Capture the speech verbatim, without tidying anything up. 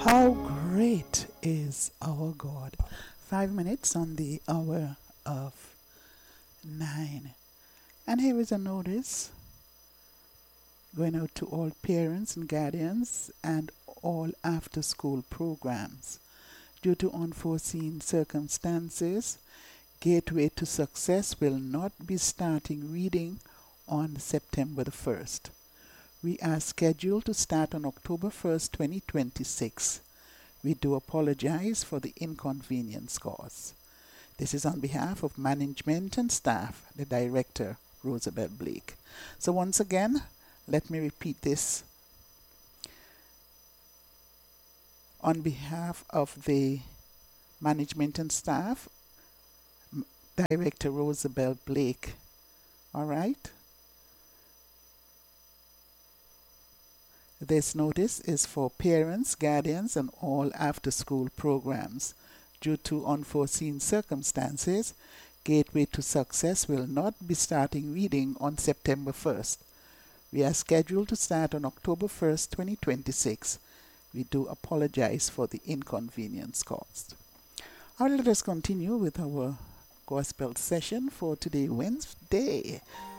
How great is our God? Five minutes on the hour of nine. And here is a notice going out to all parents and guardians and all after school programs. Due to unforeseen circumstances, Gateway to Success will not be starting reading on September the first. We are scheduled to start on October first, twenty twenty-six. We do apologize for the inconvenience caused. This is on behalf of management and staff, the director, Roosevelt Blake. So once again, let me repeat this. On behalf of the management and staff, Director Roosevelt Blake, all right? This notice is for parents, guardians, and all after-school programs. Due to unforeseen circumstances, Gateway to Success will not be starting reading on September first. We are scheduled to start on October first, twenty twenty-six. We do apologize for the inconvenience caused. All right, let us continue with our gospel session for today, Wednesday,